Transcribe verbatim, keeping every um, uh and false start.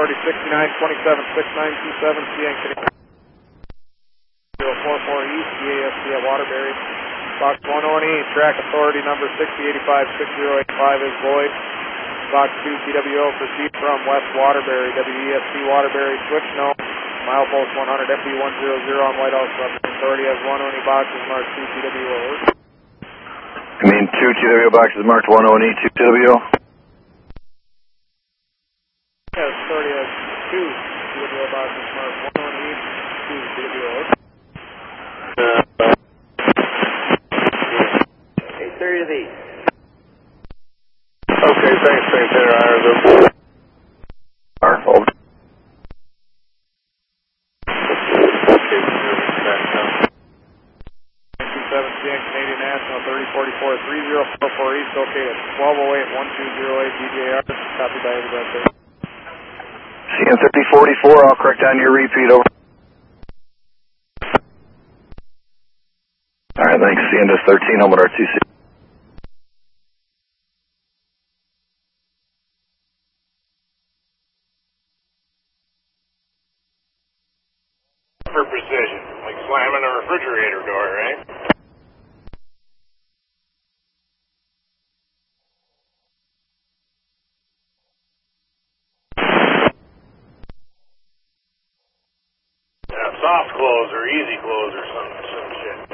authority sixty-nine twenty-seven six nine two seven, C N Canadian zero four four East, D A S C at Waterbury. Box one oh eight, track authority number sixty eighty-five six zero eight five is void. Box two, T W O, proceed from West Waterbury, W E S C Waterbury, switch no. Milepost one hundred, F B one hundred on White House, authority has one oh eight boxes marked two T W O. You mean two T W O boxes marked one oh eight, two T W O? Yes, authority has two T W O boxes marked one oh eight, two T W O. eight thirty to the east. Okay, thanks, Maintainer Iron. Over. seven C N Canadian National thirty forty-four three zero four four East, okay at twelve oh eight one two zero eight D J R, copy by everybody. C N thirty forty-four, I'll correct down your repeat, over. Alright, thanks, C N just thirteen, home at R T C. For precision, like slamming a refrigerator door, right? Yeah, soft close or easy close or some, some shit.